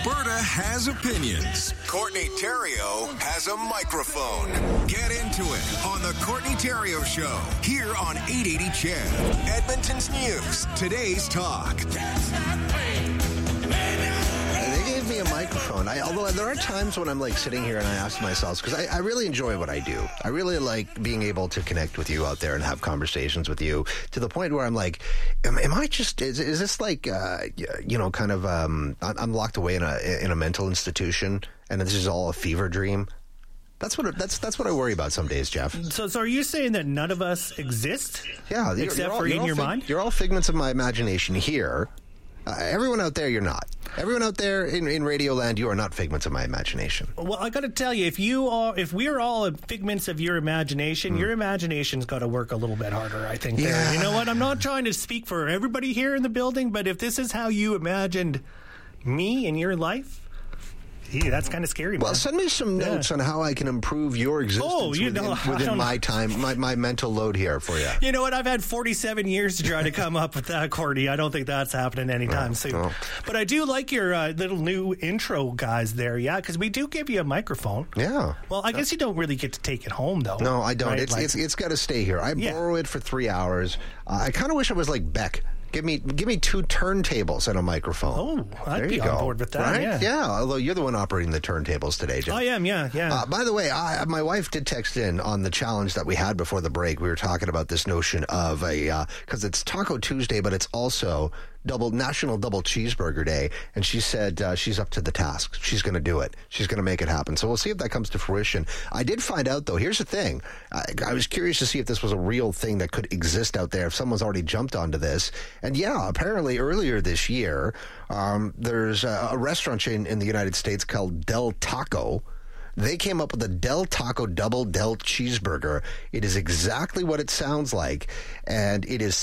Alberta has opinions. Courtney Theriault has a microphone. Get into it on the Courtney Theriault Show here on 880 CHED. Edmonton's news. Today's talk. They gave me a microphone. Although there are times when I'm like sitting here and I ask myself, because I really enjoy what I do. I really like being able to connect with you out there and have conversations with you to the point where I'm like, am I just, is this like, kind of, I'm locked away in a mental institution and this is all a fever dream? That's what I worry about some days, Jeff. So are you saying that none of us exist? Yeah. Except for in your mind? You're all figments of my imagination here. Everyone out there, you're not. Everyone out there in Radio Land, you are not figments of my imagination. Well, I got to tell you, if we're all figments of your imagination, your imagination's got to work a little bit harder, I think. Yeah. You know what? I'm not trying to speak for everybody here in the building, but if this is how you imagined me in your life, that's kind of scary, man. Well, send me some notes on how I can improve your existence within my time, my mental load here for you. You know what? I've had 47 years to try to come up with that, Courtney. I don't think that's happening anytime soon. No. But I do like your little new intro guys there, because we do give you a microphone. Yeah. Well, I guess you don't really get to take it home, though. No, I don't. Right? It's got to stay here. I borrow it for 3 hours. I kind of wish I was like Beck. Give me 2 turntables and a microphone. Oh, I'd be on board with that. Right? Yeah. Although you're the one operating the turntables today, Jeff. I am. Yeah. By the way, my wife did text in on the challenge that we had before the break. We were talking about this notion of because it's Taco Tuesday, but it's also National Double Cheeseburger Day, and she said she's up to the task. She's going to do it. She's going to make it happen. So we'll see if that comes to fruition. I did find out, though, here's the thing. I was curious to see if this was a real thing that could exist out there, if someone's already jumped onto this. And apparently earlier this year, there's a restaurant chain in the United States called Del Taco. They came up with a Del Taco Double Del Cheeseburger. It is exactly what it sounds like, and it is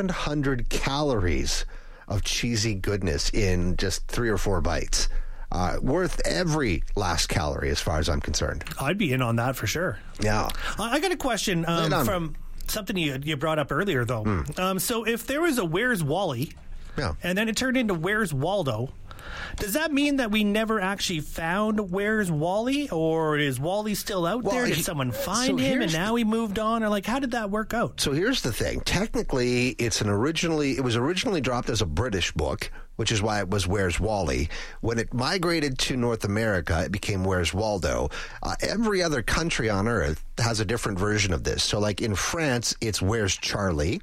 700 calories of cheesy goodness in just 3 or 4 bites. Worth every last calorie as far as I'm concerned. I'd be in on that for sure. Yeah. I got a question from something you brought up earlier, though. So if there was a Where's Wally, and then it turned into Where's Waldo, does that mean that we never actually found Where's Wally, or is Wally still out there? Did someone find him and now he moved on, or how did that work out? So here's the thing. Technically, it was originally dropped as a British book, which is why it was Where's Wally. When it migrated to North America, it became Where's Waldo. Every other country on Earth has a different version of this. So in France, it's Where's Charlie.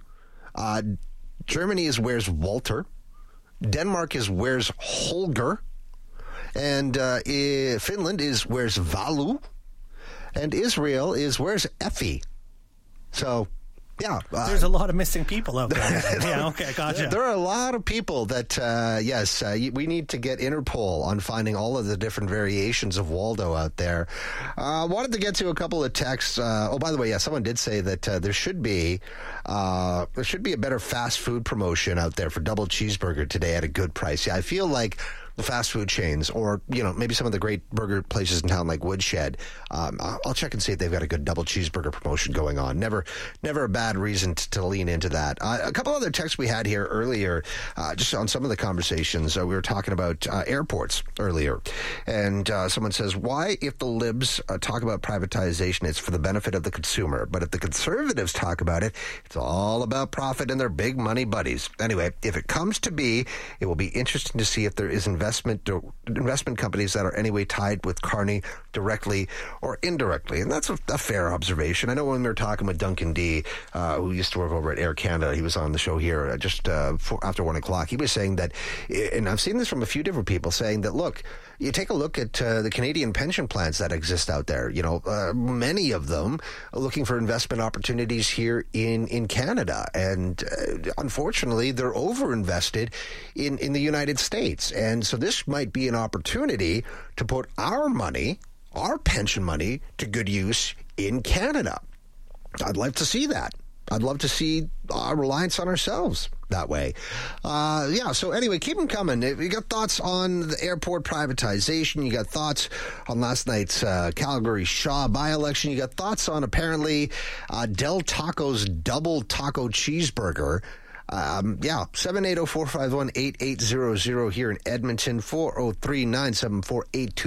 Germany is Where's Walter. Denmark is Where's Holger, and Finland is Where's Valu, and Israel is Where's Effie. So, there's a lot of missing people out there. Yeah, okay, gotcha. There are a lot of people that, we need to get Interpol on finding all of the different variations of Waldo out there. Wanted to get to a couple of texts. By the way, someone did say that there should be a better fast food promotion out there for Double Cheeseburger today at a good price. Yeah, I feel like the fast food chains, or maybe some of the great burger places in town like Woodshed. I'll check and see if they've got a good Double Cheeseburger promotion going on. Never a bad reason to lean into that. A couple other texts we had here earlier, just on some of the conversations. We were talking about airports earlier, and someone says, "Why, if the libs talk about privatization, it's for the benefit of the consumer, but if the conservatives talk about it, it's all about profit and their big money buddies." Anyway, if it comes to be, it will be interesting to see if there is investment companies that are anyway tied with Carney directly or indirectly. And that's a fair observation. I know when we were talking with Duncan D., who used to work over at Air Canada, he was on the show here just after 1 o'clock. He was saying that, and I've seen this from a few different people, saying that, look, you take a look at the Canadian pension plans that exist out there. Many of them are looking for investment opportunities here in Canada. And unfortunately, they're overinvested in the United States. And so this might be an opportunity to put our money, our pension money, to good use in Canada. I'd like to see that. I'd love to see our reliance on ourselves that way. So anyway, keep them coming. You got thoughts on the airport privatization. You got thoughts on last night's Calgary Shaw by-election. You got thoughts on apparently Del Taco's Double Taco Cheeseburger. 780-451-8800 here in Edmonton, 403-974-82